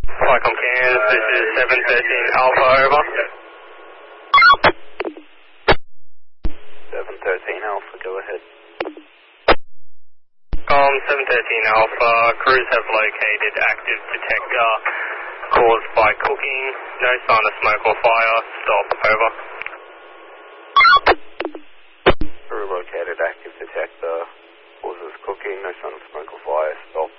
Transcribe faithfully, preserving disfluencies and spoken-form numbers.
Flycom Cairns, this is seven thirteen Alpha, over. seven thirteen Alpha, go ahead. Um, seven thirteen Alpha, crews have located active detector caused by cooking. No sign of smoke or fire. Stop, over. Crew located active detector causes cooking. No sign of smoke or fire. Stop.